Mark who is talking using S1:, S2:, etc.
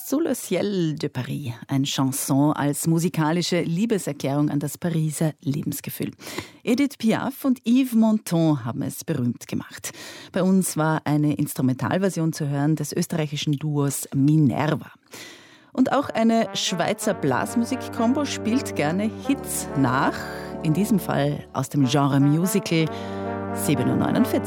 S1: Sous le ciel de Paris, ein Chanson als musikalische Liebeserklärung an das Pariser Lebensgefühl. Edith Piaf und Yves Montand haben es berühmt gemacht. Bei uns war eine Instrumentalversion zu hören des österreichischen Duos Minerva. Und auch eine Schweizer Blasmusik-Kombo spielt gerne Hits nach, in diesem Fall aus dem Genre Musical. 7:49 Uhr.